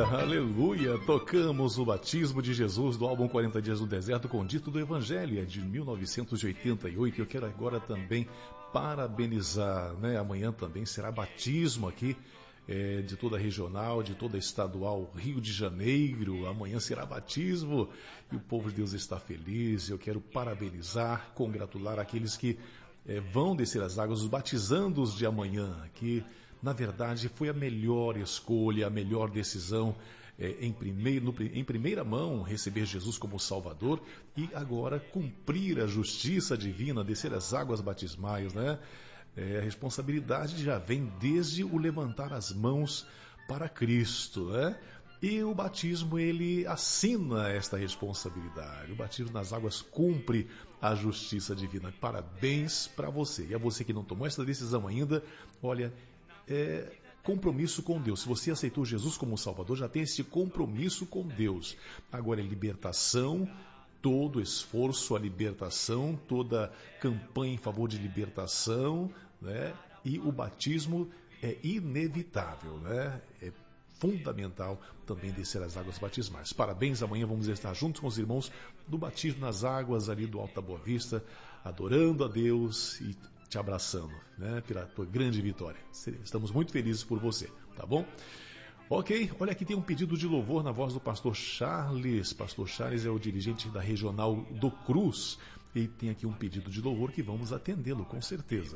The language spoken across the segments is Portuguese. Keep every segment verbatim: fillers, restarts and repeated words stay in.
Aleluia! Tocamos o batismo de Jesus do álbum quarenta Dias no Deserto com o Dito do Evangelho, é de mil novecentos e oitenta e oito. Eu quero agora também parabenizar, né? Amanhã também será batismo aqui é, de toda a regional, de toda a estadual Rio de Janeiro. Amanhã será batismo e o povo de Deus está feliz. Eu quero parabenizar, congratular aqueles que é, vão descer as águas, os batizandos de amanhã, que na verdade foi a melhor escolha, a melhor decisão, é, em, primeiro, no, em primeira mão, receber Jesus como Salvador e agora cumprir a justiça divina, descer as águas batismais, né? É, a responsabilidade já vem desde o levantar as mãos para Cristo, né? E o batismo, ele assina esta responsabilidade. O batismo nas águas cumpre a justiça divina. Parabéns para você. E a você que não tomou essa decisão ainda, olha, é compromisso com Deus. Se você aceitou Jesus como Salvador, já tem esse compromisso com Deus. Agora é libertação, todo esforço, a libertação, toda campanha em favor de libertação, né? E o batismo é inevitável, né? É fundamental também descer as águas batismais. Parabéns, amanhã vamos estar juntos com os irmãos do batismo nas águas ali do Alto da Boa Vista, adorando a Deus e te abraçando, né, pela tua grande vitória. Estamos muito felizes por você, tá bom? Ok, olha, aqui tem um pedido de louvor na voz do pastor Charles. Pastor Charles é o dirigente da regional do Cruz e tem aqui um pedido de louvor que vamos atendê-lo, com certeza.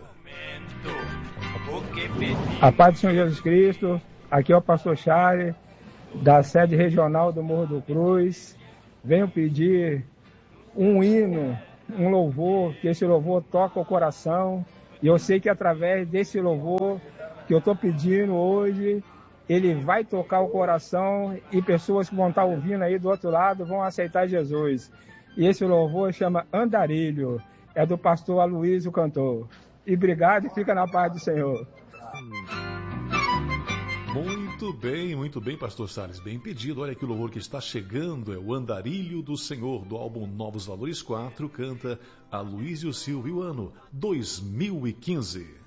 A paz do Senhor Jesus Cristo, aqui é o pastor Charles, da sede regional do Morro do Cruz. Venho pedir um hino, um louvor, que esse louvor toca o coração, e eu sei que através desse louvor que eu estou pedindo hoje, ele vai tocar o coração e pessoas que vão estar ouvindo aí do outro lado vão aceitar Jesus. E esse louvor chama Andarilho, é do pastor Aloysio Cantor. E obrigado e fica na paz do Senhor. Muito bem, muito bem, pastor Salles, bem pedido. Olha que o louvor que está chegando é o Andarilho do Senhor, do álbum Novos Valores quatro, canta Aloysio Silva, e o ano dois mil e quinze.